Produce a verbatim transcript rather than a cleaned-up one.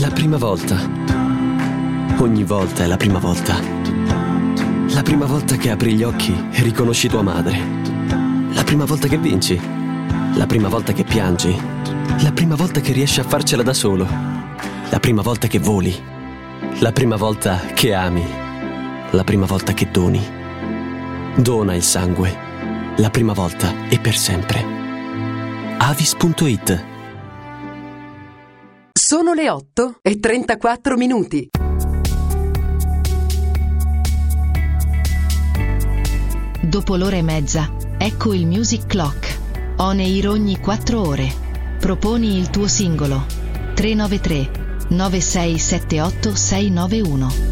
La prima volta. Ogni volta è la prima volta. La prima volta che apri gli occhi e riconosci tua madre. La prima volta che vinci. La prima volta che piangi. La prima volta che riesci a farcela da solo. La prima volta che voli. La prima volta che ami. La prima volta che doni. Dona il sangue. La prima volta e per sempre. Avis punto it. Sono le otto e trentaquattro minuti. Dopo l'ora e mezza, ecco il Music Clock. On air ogni quattro ore. Proponi il tuo singolo. tre nove tre nove sei sette otto sei nove uno.